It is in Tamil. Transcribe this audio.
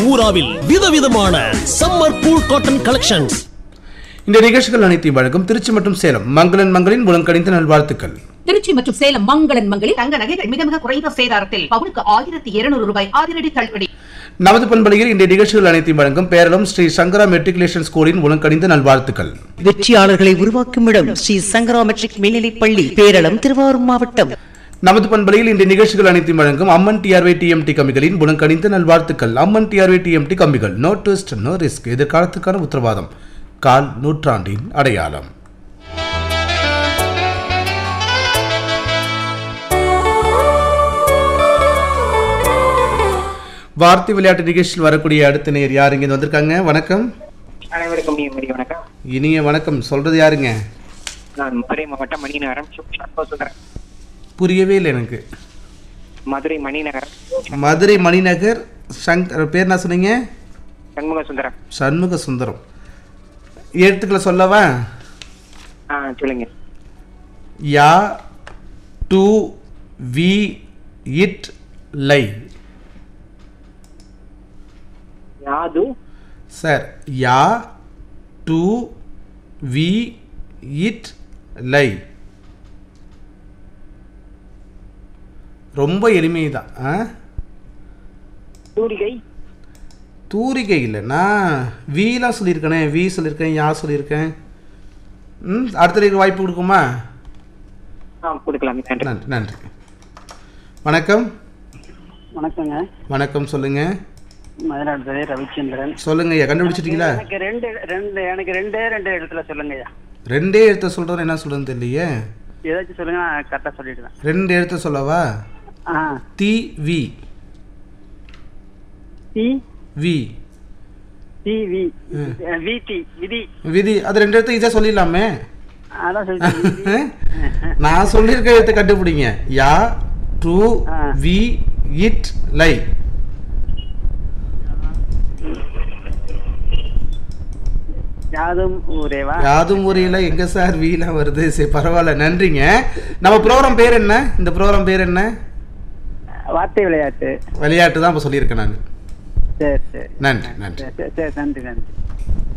பூராவில் விதவிதமான சம்மர் பூல் காட்டன் கலெக்ஷன்ஸ். இந்த நிகழ்ச்சிகள் அனைத்தையும் வழங்கும் திருச்சி மற்றும் சேலம் மங்களன் மங்களின் உலகணிந்த நல்வாழ்த்துக்கள். திருச்சி மற்றும் சேலம் மங்களன் மங்களில் தங்க நகைகள் மிக மிக குறைந்த சேதாரத்தில் பவுனுக்கு 1200 ரூபாய் அதிரடி தள்ளுபடி. நமது பண்பலையில் இந்த நிகழ்ச்சிகள் அனைத்தையும் வழங்கும் பேரளம் ஸ்ரீ சங்கரா மெட்ரிகுலேஷன் ஸ்கூலின் உலகணிந்த நல்வாழ்த்துக்கள். வெற்றியாளர்களை உருவாக்கும் இடம் ஸ்ரீ சங்கரா மெட்ரிக் மேல்நிலைப் பள்ளி, பேரளம், திருவாரூர் மாவட்டம். நமது பண்பலையில் இந்த நிகழ்ச்சிகள் அனைத்தையும் வழங்கும் அம்மன் டிஆர்வை டிஎம்டி கம்பிகளின் உலகணிந்த நல்வாழ்த்துக்கள். அம்மன் டிஆர்வை டிஎம்டி கம்பிகள், நோ ட்விஸ்ட் நோ ரிஸ்க், எதிர்காலத்துக்கான உத்தரவாதம், கால் நூற்றாண்டின் அடையாளம். வார்த்தை விளையாட்டு நிகழ்ச்சியில் வரக்கூடிய அடுத்த நேர் யார் இங்க வந்திருக்காங்க? வணக்கம். அனைவருக்கும் வணக்கம். இனிய வணக்கம். சொல்றது யாருங்க? நான் மதுரை மாவட்டம் மணிநகரம் சொல்றேன். புரியவே இல்லை எனக்கு. மதுரை மணிநகரம். மதுரை மணிநகர். பேர் என்ன சொன்னீங்க? சண்முக சுந்தரம். சண்முக சுந்தரம். எழுத்துக்களை சொல்லவா? சொல்லுங்க. யா டு வி இட் லை. யாது sir. Yeah to we it லை. ரொம்ப எளிமைதான். தூரிகை. தூரிகை இல்லை, நான் வீலாம் சொல்லியிருக்கேனே. வி சொல்லியிருக்கேன், யா சொல்லியிருக்கேன். அடுத்த வாய்ப்பு கொடுக்குமா? கொடுக்கலாம். நன்றி நன்றி. வணக்கம். வணக்கங்க. வணக்கம், சொல்லுங்க. மயிலாடுதுறை ரவிச்சந்திரன். சொல்லுங்க ஐயா, கண்டுபிடிச்சிட்டீங்களா? எனக்கு ரெண்டே இடத்துல சொல்லுங்க ஐயா. ரெண்டே எழுத்த சொல்றது என்ன சொல்றது தெரியலையே. ஏதாச்சும் சொல்லுங்க, நான் கரெக்டா சொல்லிடுவேன். ரெண்டு எழுத்த சொல்லவா? தி we. The we. The we. விதி. விதி. விதி. அது ரெண்டு எழுத்து இதே சொல்லிடலாமே. அதான் சொல்லிட்டேன். நான் சொல்லியிருக்க எழுத்து கண்டுபிடிங்க. யா டு வி இட் லை. யாதும் ஊரேவா? யாதும் ஊரேல எங்க சார் வீலாம் வருது? சரி, பரவாயில்ல, நன்றிங்க. நம்ம ப்ரோக்ராம் பேர் என்ன? இந்த ப்ரோக்ராம் பேர் என்ன? வார்த்தை விளையாட்டு. விளையாட்டு தான் இப்ப சொல்லியிருக்கேன் நான். சரி சரி. நன்றி நன்றி. சரி நன்றி நன்றி.